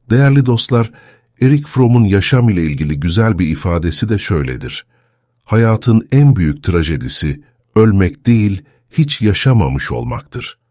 Değerli dostlar, Erich Fromm'un yaşam ile ilgili güzel bir ifadesi de şöyledir: hayatın en büyük trajedisi ölmek değil, hiç yaşamamış olmaktır.